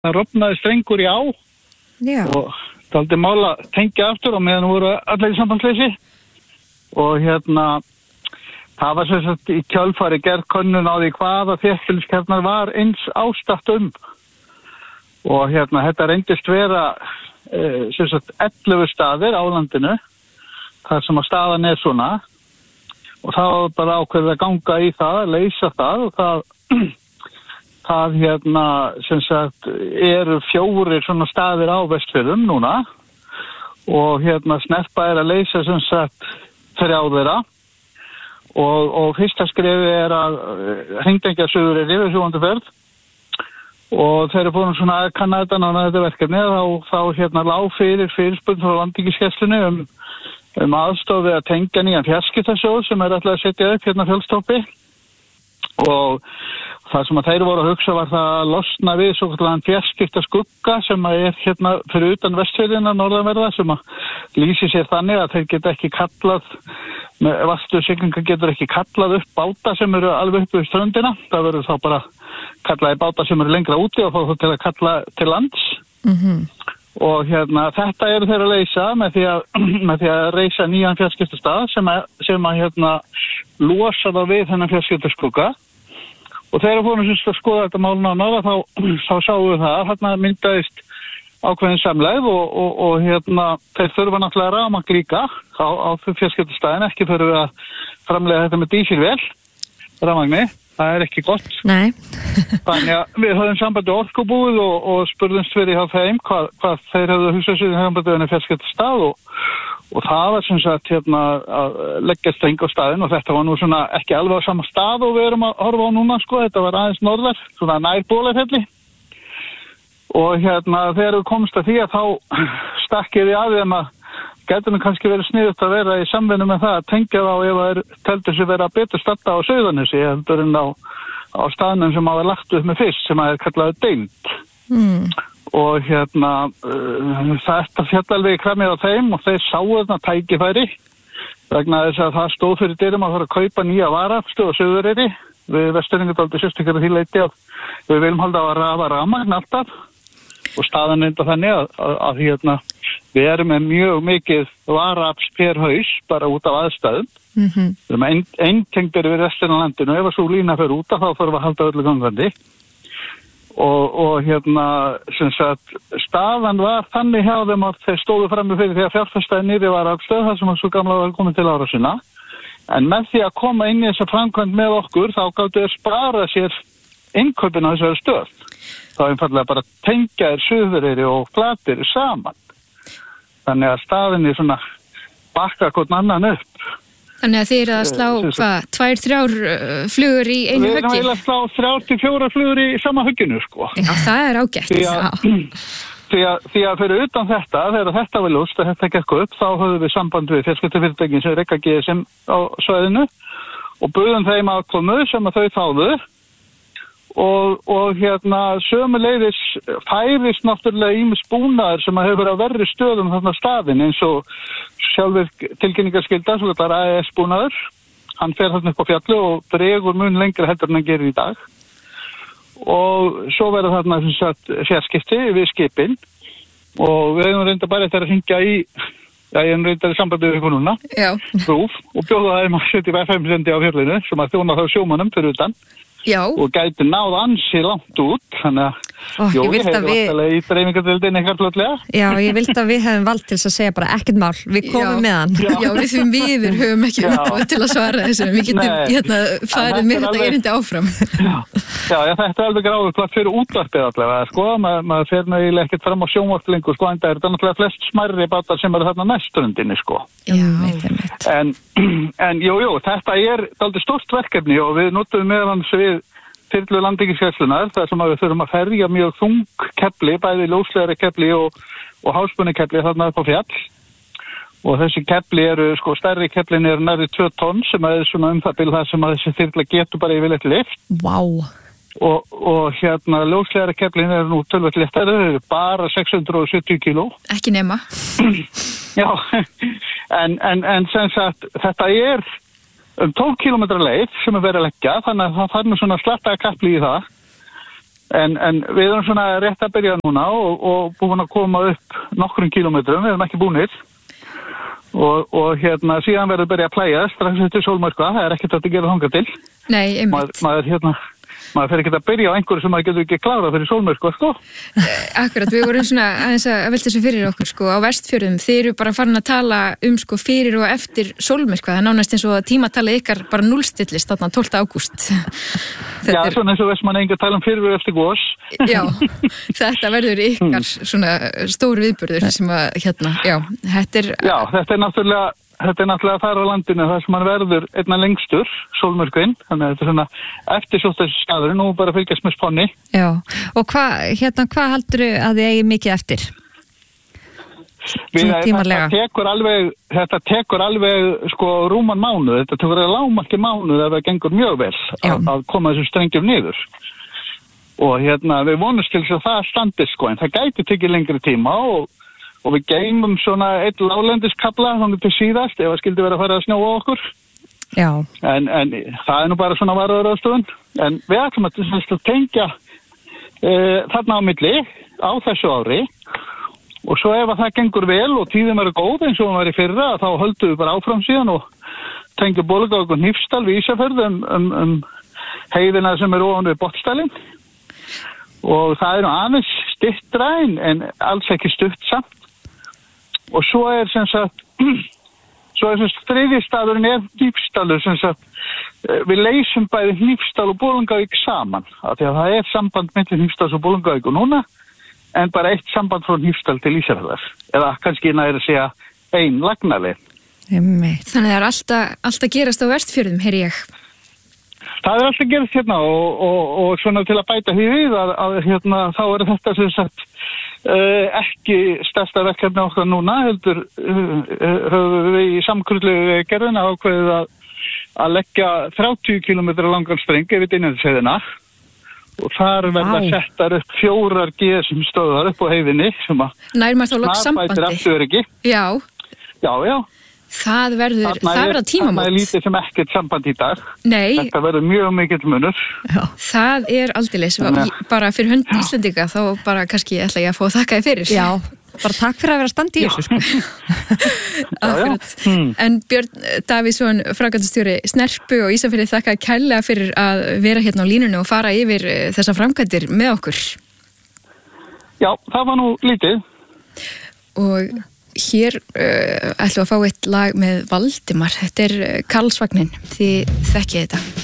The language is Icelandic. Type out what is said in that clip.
það rofnaði strengur í á og taldi mála tengja aftur og meðan voru allir í sambandsleysi og það var sem sagt í kjölfari gerð könnun á því hvaða þéttbýliskjarnar var eins ástatt og þetta reyndist vera sem sagt 11 staðir á landinu þar sem að staðan svona og það var bara ákveðið að ganga í það, leysa það og það sem sagt eru 4 svona staðir á Vestfjörðum núna og Snerpa að leysa sem sagt 3 þeirra og fyrsta skrefi að hringtengja Suðureyri við Súgandafjörð og þeir eru búin svona að kanna þetta verkefni þá lá fyrir fyrirspurn frá Landhelgisgæslunni aðstoð við að tengja nýjan fjarskiptasjóð sem ætlaði að setja upp Fjallstoppi og það sem að þeir voru að hugsa var það að losna við svokallaðan fjarskiptaskugga sem að fyrir utan Vestfjörðina norðanverða sem að lýsi sér þannig að þeir geta ekki kallað vastusiglingar getur ekki kallað upp báta sem eru alveg upp við ströndina það verður þá bara kallaði báta sem eru lengra úti og fá þá til að kalla til lands og þetta eru þeir að leysa með því að reisa nýjan fjarskiptastað sem að losa það við þennan fjarskiptaskugga og þegar fórum að skoða þetta mál nánar þá sáum við það þarna myndaðist ákveðin samlegð og þeir þurfa náttúrulega rafmagn líka á fjarskiptastæðin ekki þurfum við að framleiða þetta með dísilvél rafmagni, það ekki gott. Nei. Þannig að við höfum sambandi orkubúið og spurðumst fyrir hjá þeim hvað þeir höfðu hugsað sér í sambandi við fjarskiptastað og það var sem sagt að leggja streng á staðinn og þetta var nú svona ekki alveg á sama stað og við erum að horfa á núna þetta var aðeins norðar, svona nær Bólafelli og þegar við komumst að því að þá stakkið við að þeim að gæti nú kannski verið sniðugt að vera í samvinnu með það að tengja þá ef það teldur sér vera betur stadda á Sauðanessi heldur en á staðnum sem hafa lagt upp með fyrst sem kallaði Deild og þetta fjall alveg í kramið á þeim og þeir sáu þarna tækifæri vegna þess að það stóð fyrir dyrum að fara að kaupa nýja varaafstöð á Suðureyri við Vestfirðingar dálítið sérstaklega því leyti að við viljum halda að rafa rafmagn alltaf og staðan enda þannig að við erum með mjög mikið varaafls per haus bara út af aðstæðum við erum eintengdir við restina af landinu ef að sú lína fer út þá þarf að halda öllu gangandi og sem sagt staðan var þannig hjá þeim að þeir stóðu frammi fyrir því að fjárfesta nýrri varaaflsstöð þar sem að svo gamla var komin til ára sinna en með því að koma inn í þessa framkvæmd með okkur þá gátu þeir spara sér innkaupin á þessari stöð þá einfaldlega bara tengja Suðureyri og Flateyri saman þannig að staðinni svona bakka hvern annan upp Þannig að þið eru að slá 2-3 flugur í einu höggi? Við erum að slá 3-4 flugur í sama högginu Já, það er ágætt Því að fyrir utan þetta þegar þetta var ljóst að þetta gekk upp þá höfum við samband við fjarskiptafyrirtækin sem reka GSM á svæðinu og buðum þeim aðkomu sem að þau þáðu og sömuleiðis færist náttúrulega ýmis búnaður sem að hefur verið á verri stöðum þarna staðinn eins og sjálfur tilkynningarskylda svo kallar AES búnaður hann fer þarna upp á fjallu og dregur mun lengra heldur en hann gerir í dag og svo verður þarna fjarskipti við skipin og við hefum reynda bara eftir að hringja í ég hef reynda í sambandi við ykkur núna Rúf og bjóða þeim að setja FM-sendi á fjörlinu sem að þjóna þá sjómanum fyrir utan og gæti náð ansi langt út þannig að ég vildi að við í dreifingardeildinni eitthvað fljótlega ég vildi að við hefum vald til að segja bara ekkert mál við komum með hann við því miður höfum ekki uppáð til að svara þessu við getum farið með þetta erindi áfram þetta er alveg gráður platt fyrir útvarpið allavega maður fer náttúrulega ekkert fram á sjónvarp lengur en það er náttúrulega flest smærri bátar sem eru þarna næstrundinni en þetta er dálítið stórt verkefni og við notum meðan við þyrlu Landhelgisgæslunnar þar sem við þurfum að ferja mjög þung kefli, bæði ljóslegri kefli og háspunni kefli þarna upp á fjall og þessi kefli eru, stærri keflin er nærri 2 tonn sem er svona það bil það sem að þessi þyrla getur bara yfirleitt lyft og ljóslegri keflin er nú töluvert léttari, það eru bara 670 kíló ekki nema en sem sagt þetta er 12 kilometra leið sem verið að leggja þannig að það er nú svona slattaða kapli í það En við erum svona rétt að byrja núna og búin að koma upp nokkrum kílómetrum, við erum ekki búnir. Og síðan verður byrja að plæja strax eftir sólmyrkva, það ekkert að gera þangað til. Nei, einmitt. Maður fer ekki að byrja á einhverju sem maður getur ekki klárað fyrir sólmyrkva, sko. Akkurat, við vorum svona aðeins að velta þessu fyrir okkur, sko, á Vestfjörðum. Þið eru bara farin að tala sko, fyrir og eftir sólmyrkva. Það nánast eins og að tímatalið ykkar bara núllstillist þarna 12. ágúst. Já, svona eins og veist mann enga tala fyrir og eftir gos. Já, þetta verður ykkar svona stór viðburður sem að, já, þetta er náttúrulega þar á landinu þar sem hann verður einna lengstur, sólmyrkvinn, þannig að þetta er svona eftirsóttast staður, nú bara fylgjast með spánni. Já, og hvað haldurðu að þið eigi mikið eftir? Þetta tekur alveg sko rúman mánuð, þetta tekur lágmarki mánuð ef það gengur mjög vel að koma þessum strengjum niður. Og við vonumst til þess að það standi sko, en það gæti tekið lengri tíma og við geymum svona eitt láglendiskafla þannig til síðast ef það skildi vera að fara að snjóa okkur. Já. En það er nú bara svona varúðarráðstöfun. En við ætlum að tengja þarna á milli á þessu ári og svo ef að það gengur vel og tíðin verður góð eins og hún var í fyrra þá höldum við bara áfram síðan og tengjum Bolungarvík og Hnífsdal við Ísafjörð heiðina sem er ofan við Botnsdalinn. Og það er nú aðeins stuttra en alls ekki stutt samt. Og svo er sem sagt þriðji staðurinn er Hnífsdalur sem sagt við leysum bæði Hnífsdal og Bolungarvík saman af því að það er samband milli Hnífsdals og Bolungarvík og núna en bara eitt samband frá Hnífsdal til Ísafjarðar eða kannski næri að segja ein lagnaleið. Þannig það er alltaf gerast á Vestfjörðum, heyri ég. Það er alltaf gerast hérna og svona til að bæta því við að þá er þetta sem sagt ekki stærsta verkefni okkar núna heldur höfum við í samkrullu gerðina ákveðið að leggja 30 km langan streng yfir Dynjandisheiðina og þar verða settar upp 4 GSM stöðvar upp á heiðinni sem að bætir afturöryggi. Já. Það verður tímamót. Það er lítið sem ekkert samband í dag. Nei. Þetta verður mjög mikill munur. Já. Það er aldeilis. Bara fyrir hönd Íslendinga þá bara kannski ætla ég að fá að þakka þið fyrir. Já, bara takk fyrir að vera standi í þessu sko. Akkurat. En Björn Davíðsson, framkvæmdastjóri Snerpu og Ísafirði þakka kærlega fyrir að vera hérna á línunni og fara yfir þessa framkvæmdir með okkur. Já, það var nú lítið. Og hér ætlum við að fá eitt lag með Valdimar. Þetta er Karlsvagnin, þið þekkið þetta.